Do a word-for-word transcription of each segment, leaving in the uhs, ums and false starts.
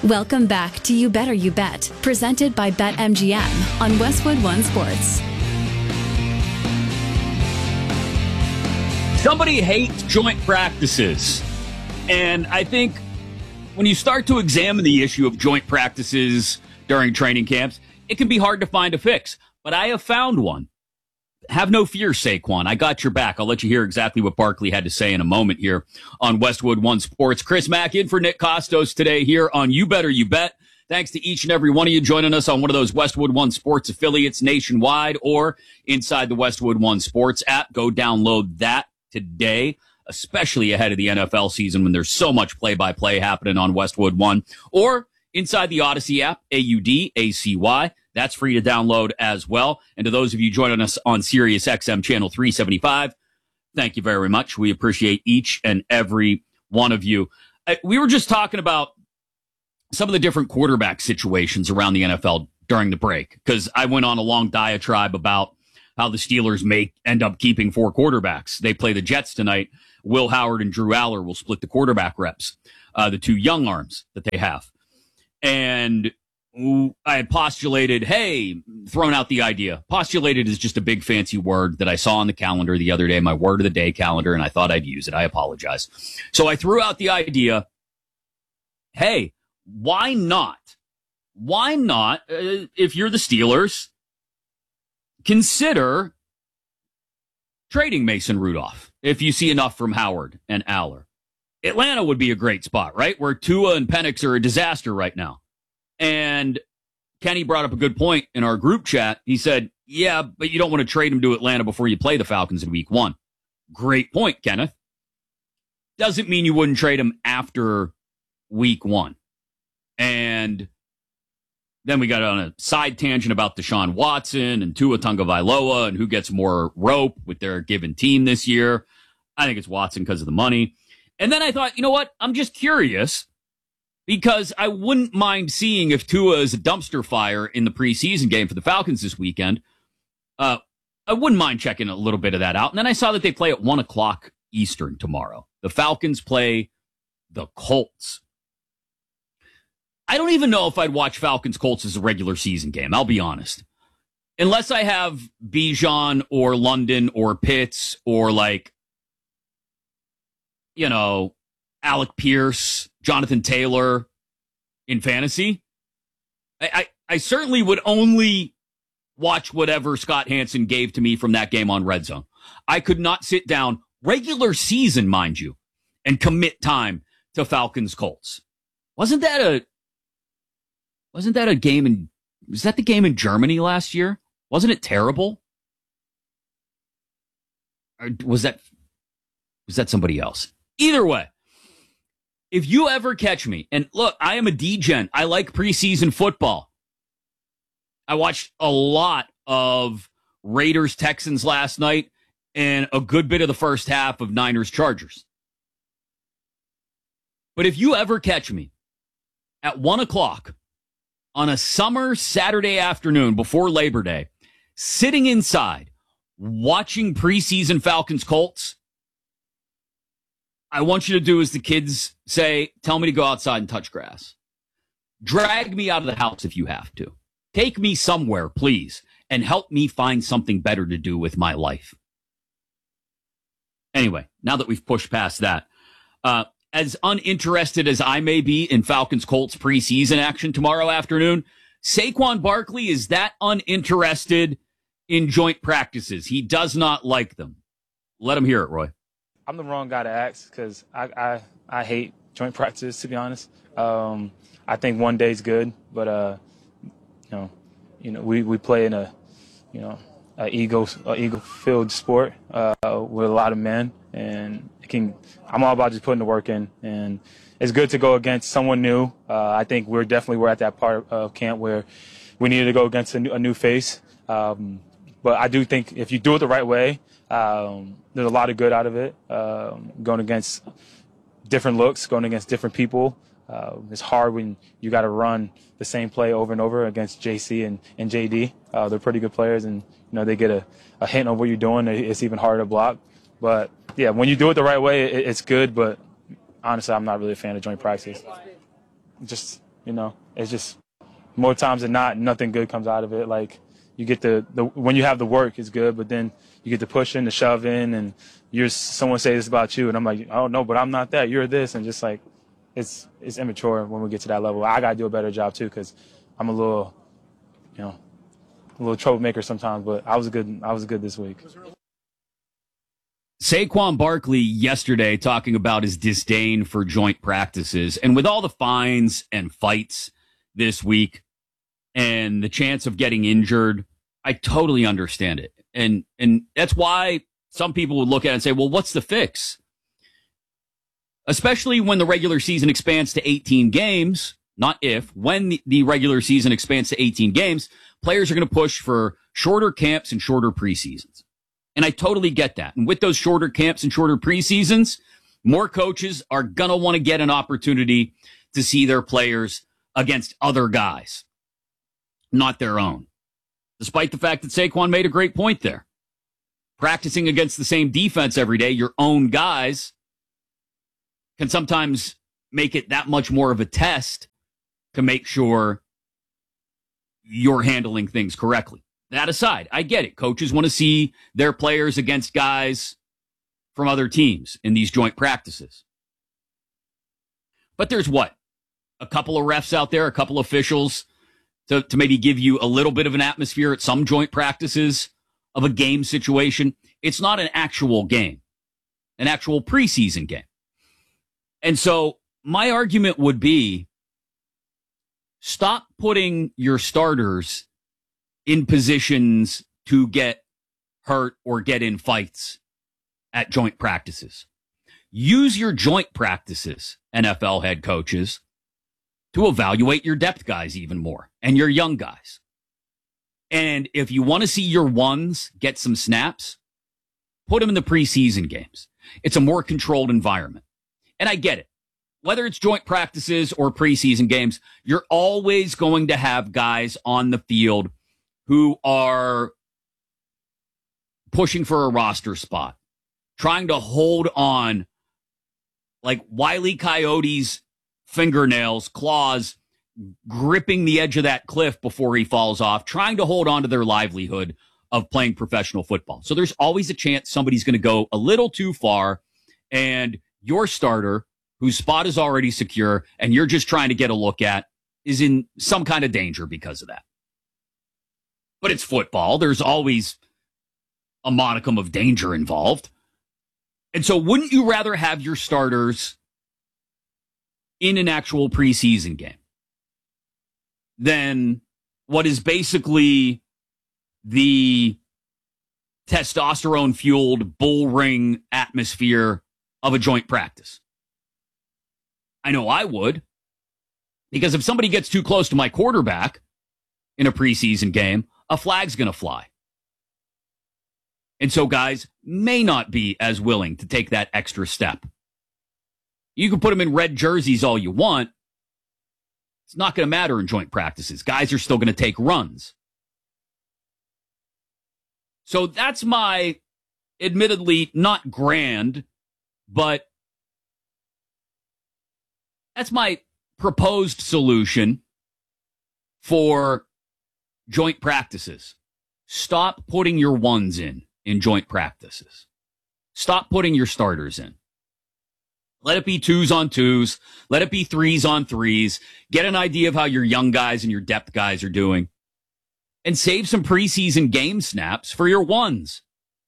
Welcome back to You Better You Bet, presented by BetMGM on Westwood One Sports. Somebody hates joint practices. And I think when you start to examine the issue of joint practices during training camps, it can be hard to find a fix. But I have found one. Have no fear, Saquon. I got your back. I'll let you hear exactly what Barkley had to say in a moment here on Westwood One Sports. Chris Mack in for Nick Costos today here on You Better You Bet. Thanks to each and every one of you joining us on one of those Westwood One Sports affiliates nationwide or inside the Westwood One Sports app. Go download that today, especially ahead of the N F L season when there's so much play-by-play happening on Westwood One. Or inside the Odyssey app, A U D A C Y. That's free to download as well. And to those of you joining us on Sirius X M channel three seventy-five, thank you very much. We appreciate each and every one of you. We were just talking about some of the different quarterback situations around the N F L during the break, because I went on a long diatribe about how the Steelers may end up keeping four quarterbacks. They play the Jets tonight. Will Howard and Drew Aller will split the quarterback reps, uh, the two young arms that they have. And I had postulated, hey, thrown out the idea. Postulated is just a big fancy word that I saw on the calendar the other day, my word of the day calendar, and I thought I'd use it. I apologize. So I threw out the idea, hey, why not? Why not, uh, if you're the Steelers, consider trading Mason Rudolph if you see enough from Howard and Aller. Atlanta would be a great spot, right? Where Tua and Penix are a disaster right now. And Kenny brought up a good point in our group chat. He said, yeah, but you don't want to trade him to Atlanta before you play the Falcons in week one. Great point, Kenneth. Doesn't mean you wouldn't trade him after week one. And then we got on a side tangent about Deshaun Watson and Tua Tagovailoa and who gets more rope with their given team this year. I think it's Watson because of the money. And then I thought, you know what? I'm just curious, because I wouldn't mind seeing if Tua is a dumpster fire in the preseason game for the Falcons this weekend. Uh, I wouldn't mind checking a little bit of that out. And then I saw that they play at one o'clock Eastern tomorrow. The Falcons play the Colts. I don't even know if I'd watch Falcons-Colts as a regular season game, I'll be honest. Unless I have Bijan or London or Pitts or, like, you know, Alec Pierce, Jonathan Taylor in fantasy. I, I, I certainly would only watch whatever Scott Hansen gave to me from that game on Red Zone. I could not sit down, regular season, mind you, and commit time to Falcons Colts. Wasn't that a wasn't that a game in was that the game in Germany last year? Wasn't it terrible? Or was that was that somebody else? Either way. If you ever catch me, and look, I am a D-gen. I like preseason football. I watched a lot of Raiders-Texans last night and a good bit of the first half of Niners-Chargers. But if you ever catch me at one o'clock on a summer Saturday afternoon before Labor Day, sitting inside, watching preseason Falcons-Colts, I want you to do as the kids say, tell me to go outside and touch grass. Drag me out of the house if you have to. Take me somewhere, please, and help me find something better to do with my life. Anyway, now that we've pushed past that, uh, as uninterested as I may be in Falcons-Colts preseason action tomorrow afternoon, Saquon Barkley is that uninterested in joint practices. He does not like them. Let him hear it, Roy. I'm the wrong guy to ask because I, I, I hate joint practice, to be honest. Um, I think one day's good, but uh, you know, you know, we, we play in a, you know, a ego a ego-filled sport uh, with a lot of men, and it can. I'm all about just putting the work in, and it's good to go against someone new. Uh, I think we're definitely we're at that part of camp where we needed to go against a new, a new face. Um, but I do think if you do it the right way. Um, there's a lot of good out of it. Um, going against different looks, going against different people. Uh, it's hard when you got to run the same play over and over against J C and, and J D. Uh, they're pretty good players, and you know they get a, a hint of what you're doing. It's even harder to block. But yeah, when you do it the right way, it, it's good. But honestly, I'm not really a fan of joint practice. Just You know, it's just more times than not, nothing good comes out of it. Like you get the, the when you have the work, it's good, but then you get the push in, the shove in, and you're someone say this about you, and I'm like, oh no, but I'm not that. You're this, and just like it's it's immature when we get to that level. I gotta do a better job too, because I'm a little, you know, a little troublemaker sometimes. But I was good. I was good this week. Saquon Barkley yesterday talking about his disdain for joint practices, and with all the fines and fights this week and the chance of getting injured, I totally understand it. And and that's why some people would look at it and say, well, what's the fix? Especially when the regular season expands to eighteen games, not if, when the, the regular season expands to eighteen games, players are going to push for shorter camps and shorter preseasons. And I totally get that. And with those shorter camps and shorter preseasons, more coaches are going to want to get an opportunity to see their players against other guys, not their own. Despite the fact that Saquon made a great point there. Practicing against the same defense every day, your own guys, can sometimes make it that much more of a test to make sure you're handling things correctly. That aside, I get it. Coaches want to see their players against guys from other teams in these joint practices. But there's what? A couple of refs out there, a couple of officials to, to maybe give you a little bit of an atmosphere at some joint practices of a game situation. It's not an actual game, an actual preseason game. And so my argument would be, stop putting your starters in positions to get hurt or get in fights at joint practices. Use your joint practices, N F L head coaches, to evaluate your depth guys even more and your young guys. And if you want to see your ones get some snaps, put them in the preseason games. It's a more controlled environment. And I get it. Whether it's joint practices or preseason games, you're always going to have guys on the field who are pushing for a roster spot, trying to hold on like Wile E. Coyote's fingernails, claws, gripping the edge of that cliff before he falls off, trying to hold on to their livelihood of playing professional football. So there's always a chance somebody's going to go a little too far, and your starter, whose spot is already secure and you're just trying to get a look at, is in some kind of danger because of that. But it's football. There's always a modicum of danger involved. And so wouldn't you rather have your starters in an actual preseason game than what is basically the testosterone-fueled bull ring atmosphere of a joint practice? I know I would. Because if somebody gets too close to my quarterback in a preseason game, a flag's going to fly. And so guys may not be as willing to take that extra step. You can put them in red jerseys all you want. It's not going to matter in joint practices. Guys are still going to take runs. So that's my, admittedly, not grand, but that's my proposed solution for joint practices. Stop putting your ones in in joint practices. Stop putting your starters in. Let it be twos on twos. Let it be threes on threes. Get an idea of how your young guys and your depth guys are doing. And save some preseason game snaps for your ones.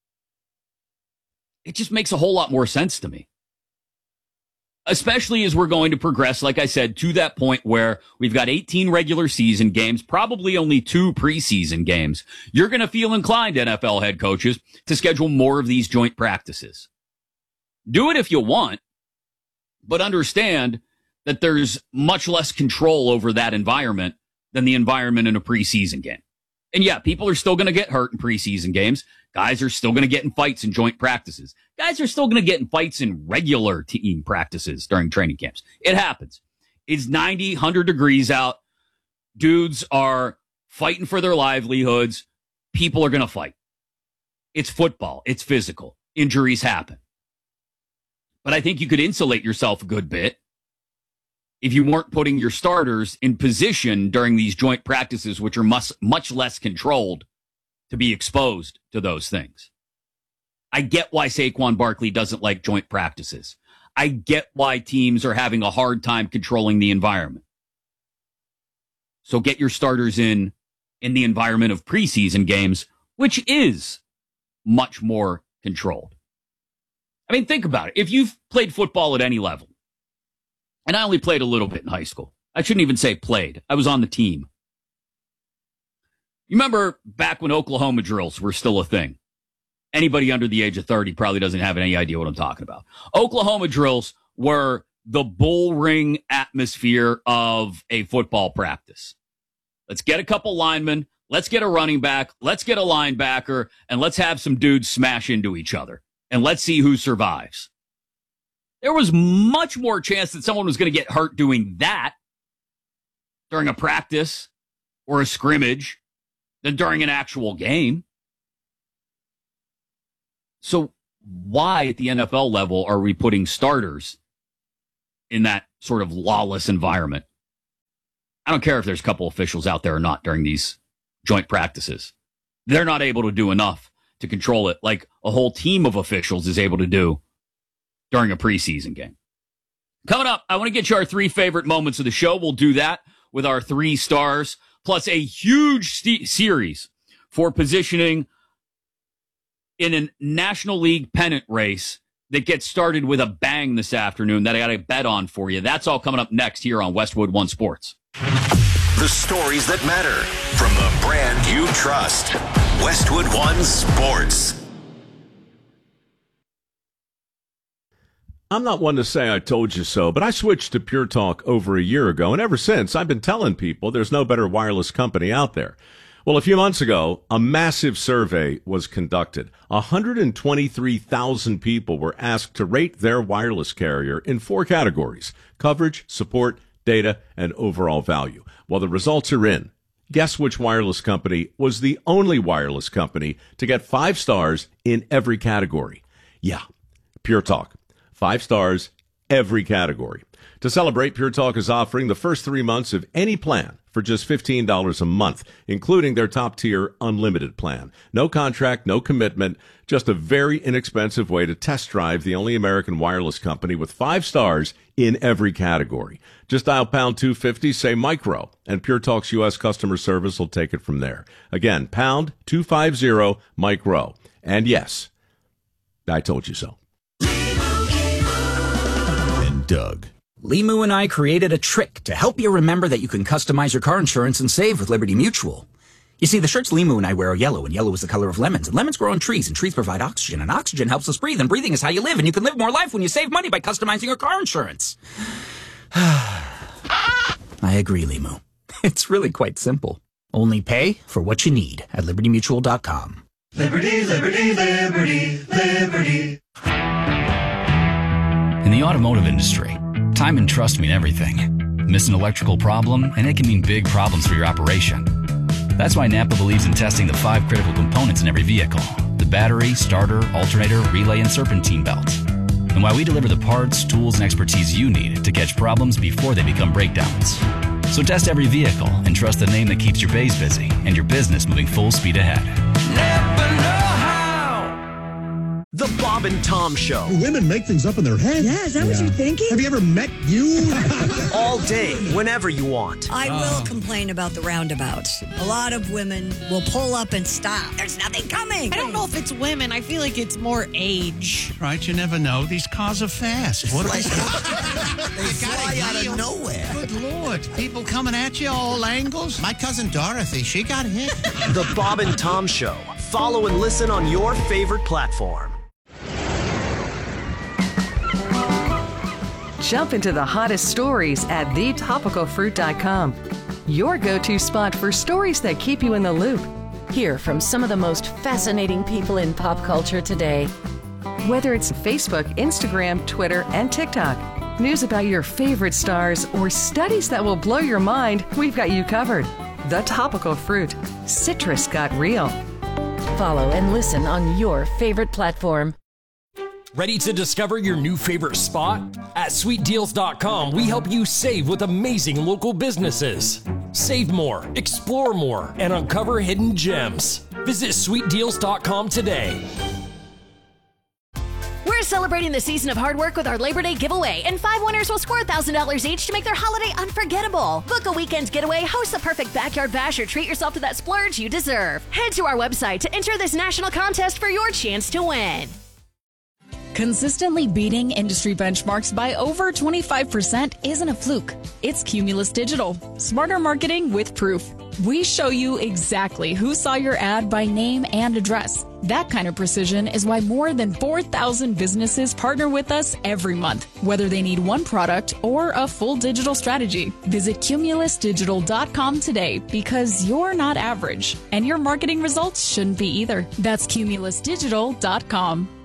It just makes a whole lot more sense to me. Especially as we're going to progress, like I said, to that point where we've got eighteen regular season games, probably only two preseason games. You're going to feel inclined, N F L head coaches, to schedule more of these joint practices. Do it if you want, but understand that there's much less control over that environment than the environment in a preseason game. And yeah, people are still going to get hurt in preseason games. Guys are still going to get in fights in joint practices. Guys are still going to get in fights in regular team practices during training camps. It happens. It's ninety, one hundred degrees out. Dudes are fighting for their livelihoods. People are going to fight. It's football. It's physical. Injuries happen. But I think you could insulate yourself a good bit if you weren't putting your starters in position during these joint practices, which are much, much less controlled, to be exposed to those things. I get why Saquon Barkley doesn't like joint practices. I get why teams are having a hard time controlling the environment. So get your starters in in the environment of preseason games, which is much more controlled. I mean, think about it. If you've played football at any level, and I only played a little bit in high school. I shouldn't even say played. I was on the team. You remember back when Oklahoma drills were still a thing? Anybody under the age of thirty probably doesn't have any idea what I'm talking about. Oklahoma drills were the bull ring atmosphere of a football practice. Let's get a couple linemen. Let's get a running back. Let's get a linebacker. And let's have some dudes smash into each other. And let's see who survives. There was much more chance that someone was going to get hurt doing that during a practice or a scrimmage than during an actual game. So why at the N F L level are we putting starters in that sort of lawless environment? I don't care if there's a couple officials out there or not during these joint practices. They're not able to do enough to control it like a whole team of officials is able to do during a preseason game. Coming up, I want to get you our three favorite moments of the show. We'll do that with our three stars, plus a huge st- series for positioning in a National League pennant race that gets started with a bang this afternoon that I got to bet on for you. That's all coming up next here on Westwood One Sports. The stories that matter from the brand you trust. Westwood One Sports. I'm not one to say I told you so, but I switched to Pure Talk over a year ago, and ever since, I've been telling people there's no better wireless company out there. Well, a few months ago, a massive survey was conducted. one hundred twenty-three thousand people were asked to rate their wireless carrier in four categories: coverage, support, data, and overall value. Well, the results are in. Guess which wireless company was the only wireless company to get five stars in every category? Yeah, Pure Talk. Five stars, every category. To celebrate, Pure Talk is offering the first three months of any plan for just fifteen dollars a month, including their top-tier unlimited plan. No contract, no commitment, just a very inexpensive way to test drive the only American wireless company with five stars in every category. Just dial pound two fifty, say micro, and Pure Talk's U S customer service will take it from there. Again, pound two fifty, micro. And yes, I told you so. And Doug. Limu and I created a trick to help you remember that you can customize your car insurance and save with Liberty Mutual. You see, the shirts Limu and I wear are yellow, and yellow is the color of lemons, and lemons grow on trees, and trees provide oxygen, and oxygen helps us breathe, and breathing is how you live, and you can live more life when you save money by customizing your car insurance. I agree, Limu. It's really quite simple. Only pay for what you need at liberty mutual dot com. Liberty, liberty, liberty, liberty. In the automotive industry, time and trust mean everything. Miss an electrical problem, and it can mean big problems for your operation. That's why Napa believes in testing the five critical components in every vehicle: the battery, starter, alternator, relay, and serpentine belt. And why we deliver the parts, tools, and expertise you need to catch problems before they become breakdowns. So test every vehicle and trust the name that keeps your bays busy and your business moving full speed ahead. Napa know-how. The Bob and Tom Show. Women make things up in their head. Yeah, is that yeah. what you're thinking? Have you ever met you? All day, whenever you want. I will complain about the roundabouts. A lot of women will pull up and stop. There's nothing coming. I don't know if it's women. I feel like it's more age. Right, you never know. These cars are fast. What They fly out of nowhere. Good Lord. People coming at you all angles. My cousin Dorothy, she got hit. The Bob and Tom Show. Follow and listen on your favorite platform. Jump into the hottest stories at the topical fruit dot com. Your go-to spot for stories that keep you in the loop. Hear from some of the most fascinating people in pop culture today. Whether it's Facebook, Instagram, Twitter, and TikTok, news about your favorite stars, or studies that will blow your mind, we've got you covered. The Topical Fruit. Citrus got real. Follow and listen on your favorite platform. Ready to discover your new favorite spot? At sweet deals dot com, we help you save with amazing local businesses. Save more, explore more, and uncover hidden gems. Visit sweet deals dot com today. We're celebrating the season of hard work with our Labor Day giveaway, and five winners will score one thousand dollars each to make their holiday unforgettable. Book a weekend getaway, host the perfect backyard bash, or treat yourself to that splurge you deserve. Head to our website to enter this national contest for your chance to win. Consistently beating industry benchmarks by over twenty-five percent isn't a fluke. It's Cumulus Digital. Smarter marketing with proof. We show you exactly who saw your ad by name and address. That kind of precision is why more than four thousand businesses partner with us every month, whether they need one product or a full digital strategy. Visit cumulus digital dot com today, because you're not average, and your marketing results shouldn't be either. That's cumulus digital dot com.